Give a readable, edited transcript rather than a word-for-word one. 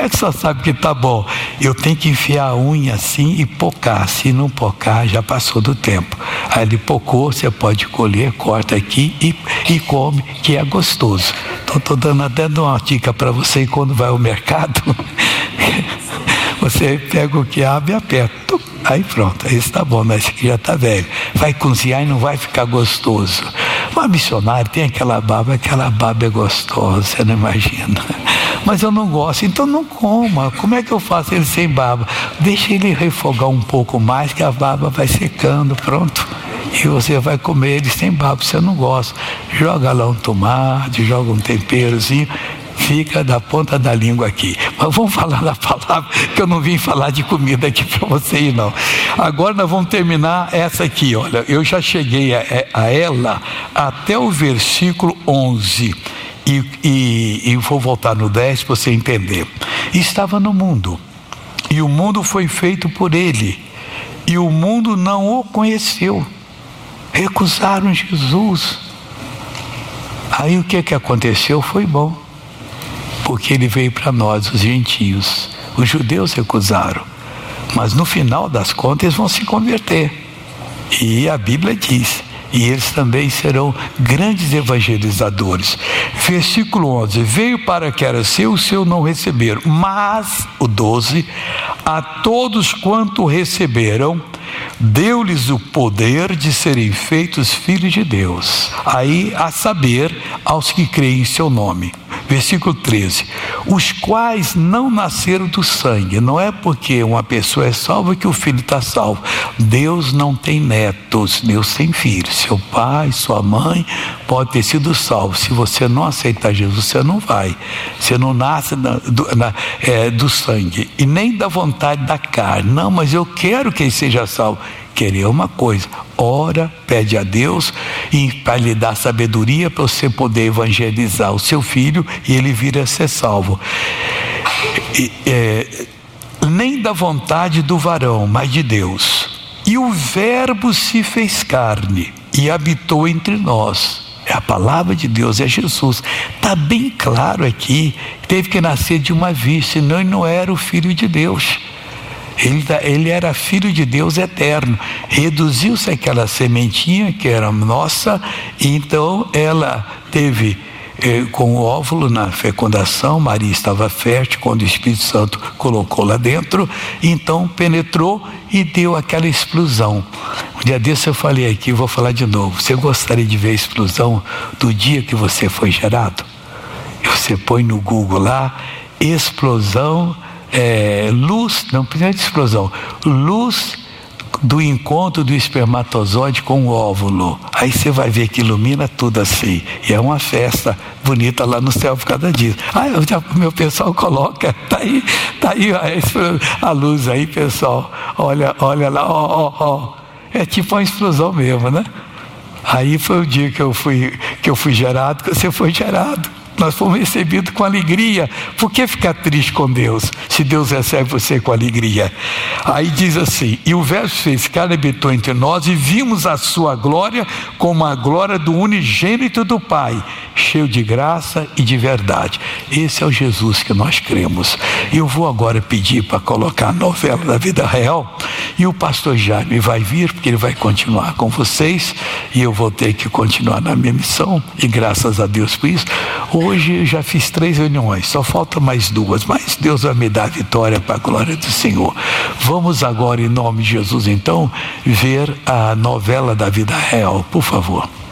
é que só sabe que tá bom? Eu tenho que enfiar a unha assim e pocar. Se não pocar, já passou do tempo. Aí ele pocou, você pode colher, corta aqui e come, que é gostoso. Então estou dando até uma dica para você quando vai ao mercado. Você pega o quiabo e aperta. Aí pronto, esse tá bom, mas esse aqui já tá velho. Vai cozinhar e não vai ficar gostoso. Uma missionária tem aquela baba é gostosa, você não imagina. Mas eu não gosto, então não coma. Como é que eu faço ele sem baba? Deixa ele refogar um pouco mais, que a baba vai secando, pronto. E você vai comer ele sem baba, você não gosta. Joga lá um tomate, joga um temperozinho, fica da ponta da língua aqui. Mas vamos falar da palavra, que eu não vim falar de comida aqui para vocês não. Agora nós vamos terminar essa aqui, olha. Eu já cheguei a ela até o versículo 11. E vou voltar no 10 para você entender. Estava no mundo, e o mundo foi feito por ele, e o mundo não o conheceu. Recusaram Jesus. Aí o que aconteceu? Foi bom, porque ele veio para nós, os gentios. Os judeus recusaram, mas no final das contas eles vão se converter, e a Bíblia diz, e eles também serão grandes evangelizadores. Versículo 11: veio para que era seu, o seu não receberam, mas, o 12, a todos quanto receberam, deu-lhes o poder de serem feitos filhos de Deus. Aí, a saber, aos que creem em seu nome. Versículo 13: os quais não nasceram do sangue. Não é porque uma pessoa é salva que o filho está salvo. Deus não tem netos, Deus tem filhos. Seu pai, sua mãe pode ter sido salvo. Se você não aceitar Jesus, você não vai. Você não nasce do sangue e nem da vontade da carne. Não, mas eu quero que ele seja salvo. Querer uma coisa, ora, pede a Deus para lhe dar sabedoria para você poder evangelizar o seu filho e ele vir a ser salvo. Nem da vontade do varão, mas de Deus. E o Verbo se fez carne e habitou entre nós. É a palavra de Deus, é Jesus. Está bem claro aqui, teve que nascer de uma virgem, senão ele não era o Filho de Deus. Ele era filho de Deus eterno. Reduziu-se aquela sementinha que era nossa, e então ela teve com o óvulo na fecundação. Maria estava fértil quando o Espírito Santo colocou lá dentro, então penetrou e deu aquela explosão. Um dia desse eu falei aqui, vou falar de novo. Você gostaria de ver a explosão do dia que você foi gerado? Você põe no Google lá, explosão, luz, não precisa de explosão, luz do encontro do espermatozoide com o óvulo. Aí você vai ver que ilumina tudo assim, e é uma festa bonita lá no céu por causa disso. Meu pessoal coloca, tá aí a luz aí, pessoal, olha lá, ó. É tipo uma explosão mesmo, né? Aí foi o dia que eu fui gerado, que você foi gerado. Nós fomos recebidos com alegria. Por que ficar triste com Deus, se Deus recebe você com alegria? Aí diz assim: e o Verbo fez carne, habitou entre nós, e vimos a sua glória como a glória do unigênito do Pai, cheio de graça e de verdade. Esse é o Jesus que nós cremos. Eu vou agora pedir para colocar a novela da vida real, e o pastor Jaime vai vir, porque ele vai continuar com vocês, e eu vou ter que continuar na minha missão, e graças a Deus por isso. Hoje eu já fiz 3 reuniões, só falta mais 2, mas Deus vai me dar a vitória para a glória do Senhor. Vamos agora, em nome de Jesus, então, ver a novela da vida real, por favor.